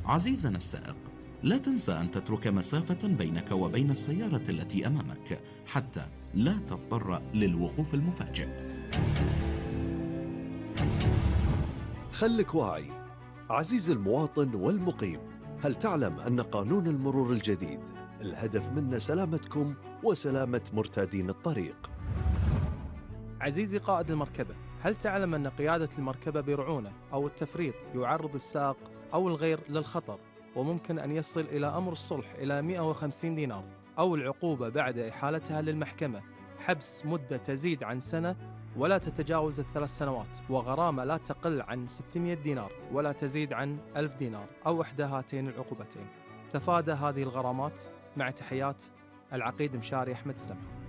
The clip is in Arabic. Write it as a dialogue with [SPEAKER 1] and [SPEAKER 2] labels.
[SPEAKER 1] عزيزنا السائق، لا تنسى أن تترك مسافة بينك وبين السيارة التي أمامك حتى لا تضطر للوقوف المفاجئ.
[SPEAKER 2] خلك واعي عزيزي المواطن والمقيم. هل تعلم أن قانون المرور الجديد الهدف منه سلامتكم وسلامة مرتادين الطريق؟
[SPEAKER 3] عزيزي قائد المركبة، هل تعلم أن قيادة المركبة برعونة أو التفريط يعرض السائق أو الغير للخطر، وممكن أن يصل إلى أمر الصلح إلى 150 دينار، أو العقوبة بعد إحالتها للمحكمة حبس مدة تزيد عن سنة ولا تتجاوز 3 سنوات، وغرامة لا تقل عن 600 دينار ولا تزيد عن 1000 دينار، أو إحدى هاتين العقوبتين. تفادى هذه الغرامات. مع تحيات العقيد مشاري أحمد السمحة.